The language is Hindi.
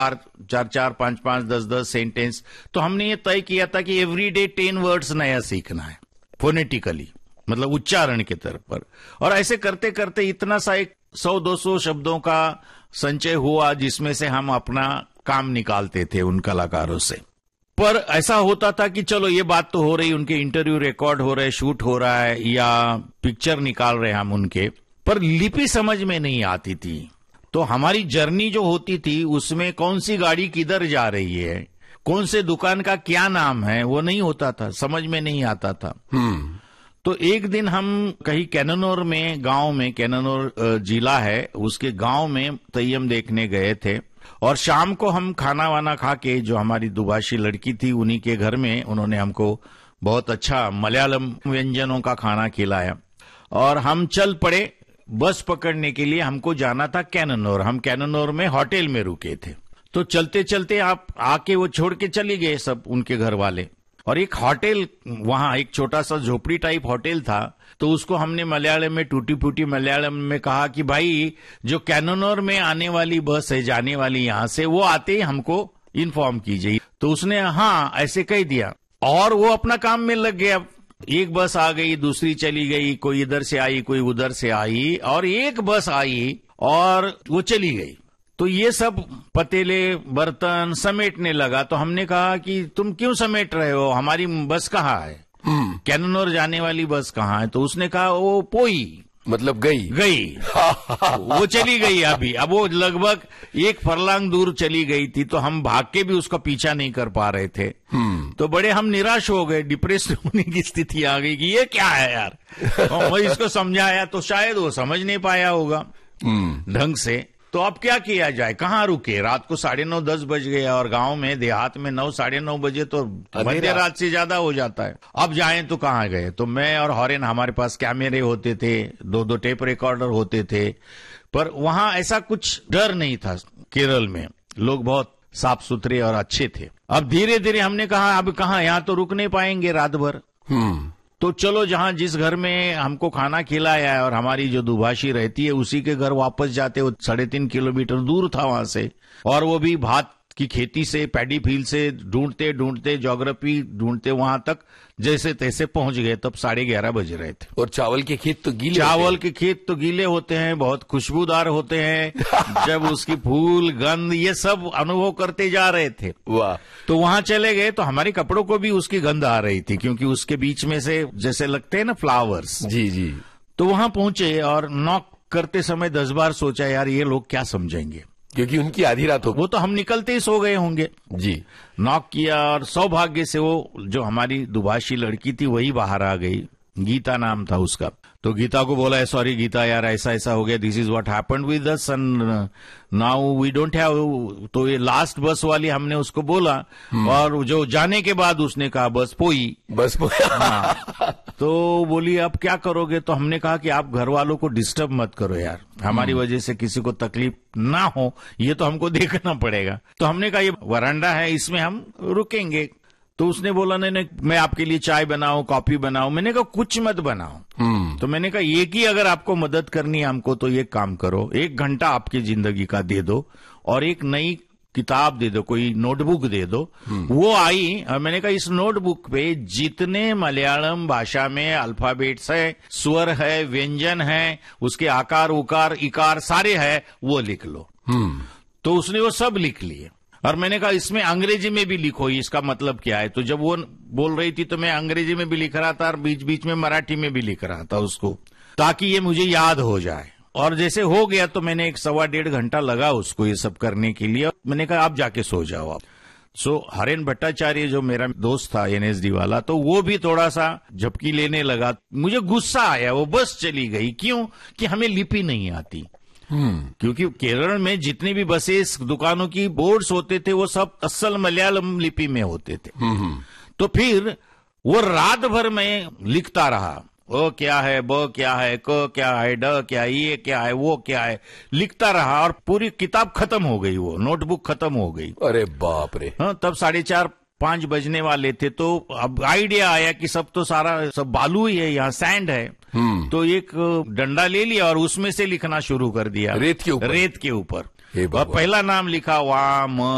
चार चार 5-5 10-10 सेंटेंस। तो हमने ये तय किया था कि एवरीडे 10 वर्ड्स नया सीखना है फोनेटिकली, मतलब उच्चारण के तरफ पर। और ऐसे करते करते इतना सा एक 100-200 शब्दों का संचय हुआ जिसमें से हम अपना काम निकालते थे उन कलाकारों से। पर ऐसा होता था कि चलो ये बात तो हो रही, उनके इंटरव्यू रिकॉर्ड हो रहे, शूट हो रहा है या पिक्चर निकाल रहे हम उनके, पर लिपि समझ में नहीं आती थी। तो हमारी जर्नी जो होती थी उसमें कौन सी गाड़ी किधर जा रही है, कौन से दुकान का क्या नाम है, वो नहीं होता था, समझ में नहीं आता था। तो एक दिन हम कहीं कैननौर में, गांव में, कैननौर जिला है, उसके गांव में तय्यम देखने गए थे। और शाम को हम खाना वाना खा के, जो हमारी दुभाषी लड़की थी उन्हीं के घर में, उन्होंने हमको बहुत अच्छा मलयालम व्यंजनों का खाना खिलाया। और हम चल पड़े बस पकड़ने के लिए, हमको जाना था कैननौर। हम कैननौर में होटल में रुके थे। तो चलते चलते आप आके वो छोड़ के चली गए सब उनके घर वाले। और एक होटल, वहां एक छोटा सा झोपड़ी टाइप होटल था, तो उसको हमने मलयालम में, टूटी फूटी मलयालम में कहा कि भाई जो कैननौर में आने वाली बस है, जाने वाली यहां से, वो आते ही हमको इन्फॉर्म कीजिए। तो उसने हाँ ऐसे कह दिया और वो अपना काम में लग गया। एक बस आ गई, दूसरी चली गई, कोई इधर से आई, कोई उधर से आई, और एक बस आई और वो चली गई। तो ये सब पतीले बर्तन समेटने लगा। तो हमने कहा कि तुम क्यों समेट रहे हो, हमारी बस कहाँ है, कैननौर जाने वाली बस कहाँ है। तो उसने कहा वो पोई, मतलब गई वो चली गई अभी। अब वो लगभग 1 फरलांग दूर चली गई थी, तो हम भाग के भी उसका पीछा नहीं कर पा रहे थे। तो बड़े हम निराश हो गए, डिप्रेस होने की स्थिति आ गई कि ये क्या है यार। और इसको समझाया तो शायद वो समझ नहीं पाया होगा ढंग से। तो अब क्या किया जाए, कहाँ रुके, रात को 9:30-10 बज गए। और गांव में, देहात में 9-9:30 बजे तो मध्य रात से ज्यादा हो जाता है। अब जाएं तो कहाँ गए। तो मैं और हॉरेन, हमारे पास कैमरे होते थे, 2-2 टेप रिकॉर्डर होते थे, पर वहां ऐसा कुछ डर नहीं था। केरल में लोग बहुत साफ सुथरे और अच्छे थे। अब धीरे धीरे हमने कहा अब कहाँ, यहाँ तो रुक नहीं पाएंगे रात भर। तो चलो जहां जिस घर में हमको खाना खिलाया है और हमारी जो दुभाषी रहती है उसी के घर वापस जाते। वो 3.5 किलोमीटर दूर था वहां से, और वो भी भात की खेती से, पैडी फील्ड से ढूंढते ढूंढते, ज्योग्राफी ढूंढते वहां तक जैसे तैसे पहुंच गए। तब 11:30 बज रहे थे। और चावल के खेत तो गीले, चावल के खेत तो गीले होते हैं, बहुत खुशबूदार होते हैं। जब उसकी फूल, गंध, ये सब अनुभव करते जा रहे थे। वाह। तो वहां चले गए तो हमारे कपड़ों को भी उसकी गंध आ रही थी, क्योंकि उसके बीच में से जैसे लगते हैं ना फ्लावर्स। जी जी। तो वहां पहुंचे और नॉक करते समय 10 बार सोचा यार ये लोग क्या समझेंगे, क्योंकि उनकी आधी रात हो, वो तो हम निकलते ही सो गए होंगे। जी। नॉक किया और सौभाग्य से वो जो हमारी दुभाषी लड़की थी वही बाहर आ गई। गीता नाम था उसका। तो गीता को बोला, सॉरी गीता यार, ऐसा ऐसा हो गया, this is what happened with us and now we don't have. तो ये लास्ट बस वाली हमने उसको बोला, और जो जाने के बाद उसने कहा बस पोई। हाँ। तो बोली अब क्या करोगे। तो हमने कहा कि आप घर वालों को डिस्टर्ब मत करो यार, हमारी वजह से किसी को तकलीफ ना हो, ये तो हमको देखना पड़ेगा। तो हमने कहा ये वरांडा है, इसमें हम रुकेंगे। तो उसने बोला नहीं, मैं आपके लिए चाय बनाऊं, कॉफी बनाऊं। मैंने कहा कुछ मत बनाओ। तो मैंने कहा एक ही अगर आपको मदद करनी है हमको, तो ये काम करो, 1 घंटा आपकी जिंदगी का दे दो और एक नई किताब दे दो, कोई नोटबुक दे दो। वो आई और मैंने कहा इस नोटबुक पे जितने मलयालम भाषा में अल्फाबेट्स है, स्वर है, व्यंजन है, उसके आकार, उकार, इकार सारे है, वो लिख लो। तो उसने वो सब लिख लिए। और मैंने कहा इसमें अंग्रेजी में भी लिखो, इसका मतलब क्या है। तो जब वो बोल रही थी तो मैं अंग्रेजी में भी लिख रहा था और बीच बीच में मराठी में भी लिख रहा था उसको, ताकि ये मुझे याद हो जाए। और जैसे हो गया तो मैंने 1-1.25 घंटा लगा उसको ये सब करने के लिए। मैंने कहा आप जाके सो जाओ आप। सो हरेन भट्टाचार्य जो मेरा दोस्त था एनएसडी वाला, तो वो भी थोड़ा सा झपकी लेने लगा। मुझे गुस्सा आया, वो बस चली गई। क्यों? कि हमें लिपि नहीं आती। क्योंकि केरल में जितनी भी बसेस, दुकानों की बोर्ड्स होते थे वो सब असल मलयालम लिपि में होते थे। तो फिर वो रात भर में लिखता रहा, ओ क्या है, ब क्या है, क क्या है, ड क्या है, ये क्या है, वो क्या है, लिखता रहा। और पूरी किताब खत्म हो गई, वो नोटबुक खत्म हो गई। अरे बाप रे। हाँ, तब 4:30-5 बजने वाले थे। तो अब आइडिया आया कि सब तो सारा सब बालू ही है, यहाँ सैंड है। तो एक डंडा ले लिया और उसमें से लिखना शुरू कर दिया, रेत के ऊपर। और पहला नाम लिखा वाम